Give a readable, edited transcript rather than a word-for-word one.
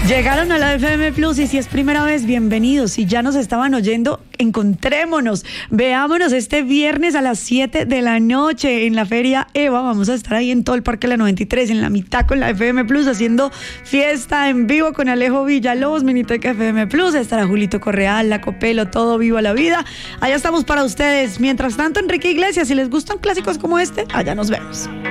Llegaron a la FM Plus y si es primera vez, bienvenidos. Si ya nos estaban oyendo, encontrémonos. Veámonos este viernes a las 7 de la noche en la Feria EVA. Vamos a estar ahí en todo el Parque La 93, en la mitad con la FM Plus, haciendo fiesta en vivo con Alejo Villalobos, Miniteca FM Plus. Estará Julito Correal, La Copelo, todo vivo a la vida. Allá estamos para ustedes. Mientras tanto, Enrique Iglesias, si les gustan clásicos como este, allá nos vemos.